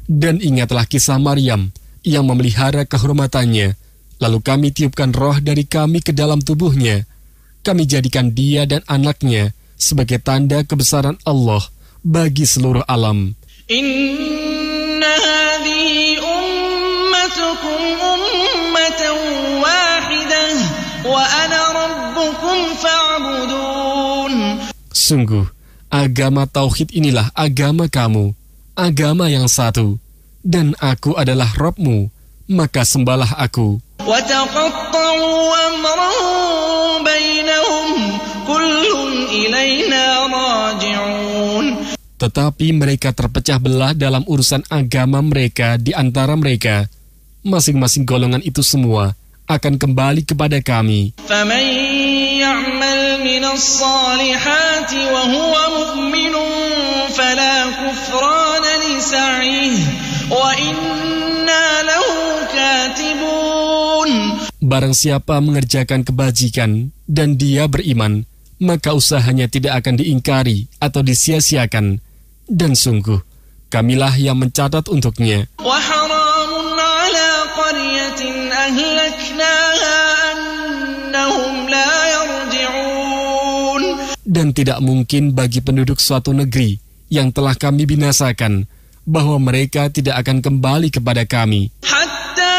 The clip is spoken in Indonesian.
Dan ingatlah kisah Maryam yang memelihara kehormatannya. Lalu kami tiupkan roh dari kami ke dalam tubuhnya. Kami jadikan dia dan anaknya sebagai tanda kebesaran Allah bagi seluruh alam. Inna hadhihi ummatukum ummatan wahidah wa ana rabbukum fa'budun. Sungguh, agama tauhid inilah agama kamu, agama yang satu, dan aku adalah Rabbmu, maka sembahlah aku. وَتَقَطَّعُوا أَمْرَهُم بَيْنَهُمْ كُلٌّ إِلَيْنَا رَاجِعُونَ. Tetapi mereka terpecah belah dalam urusan agama mereka di antara mereka. Masing-masing golongan itu semua akan kembali kepada kami. فَمَن يَعْمَلْ مِنَ الصَّالِحَاتِ وَهُوَ مُؤْمِنٌ فَلَا كُفْرَانَ لِسَعْيِهِ وَإِنَّا لَهُ كَاتِبُونَ. Barang siapa mengerjakan kebajikan dan dia beriman, maka usahanya tidak akan diingkari atau disia-siakan. Dan sungguh, kamilah yang mencatat untuknya. وَحَرَامٌ عَلَى قَرْيَةٍ أَهْلَكْنَاهَا أَنَّهُمْ لَا يَرْجِعُونَ. Dan tidak mungkin bagi penduduk suatu negeri yang telah kami binasakan, bahwa mereka tidak akan kembali kepada kami.